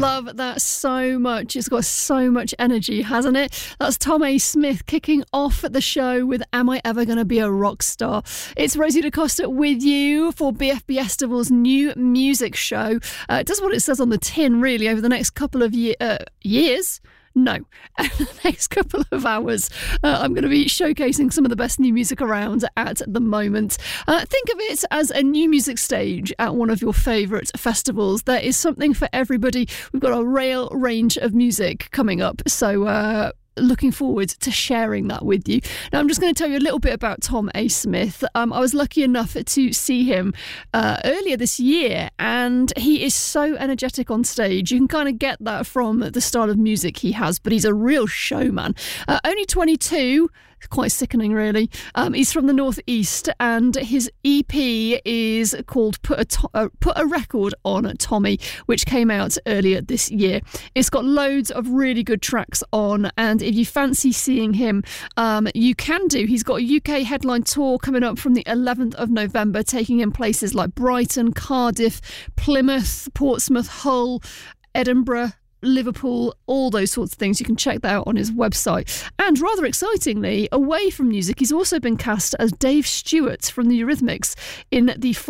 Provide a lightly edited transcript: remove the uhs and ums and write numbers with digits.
love that so much. It's got so much energy, hasn't it? That's Tom A. Smith kicking off the show with Am I Ever Gonna Be a Rock Star? It's Rosie DaCosta with you for BFB Estival's new music show. It does what it says on the tin, really, over the next couple of years. No, the next couple of hours, I'm going to be showcasing some of the best new music around at the moment. Think of it as a new music stage at one of your favourite festivals. There is something for everybody. We've got a real range of music coming up, so looking forward to sharing that with you. Now, I'm just going to tell you a little bit about Tom A. Smith. I was lucky enough to see him earlier this year, and he is so energetic on stage. You can kind of get that from the style of music he has, but he's a real showman. Only 22, quite sickening, really. He's from the Northeast, and his EP is called Put a Record on Tommy, which came out earlier this year. It's got loads of really good tracks on, and if you fancy seeing him, you can do. He's got a UK headline tour coming up from the 11th of November, taking in places like Brighton, Cardiff, Plymouth, Portsmouth, Hull, Edinburgh, Liverpool, all those sorts of things. You can check that out on his website. And rather excitingly, away from music, he's also been cast as Dave Stewart from the Eurythmics in the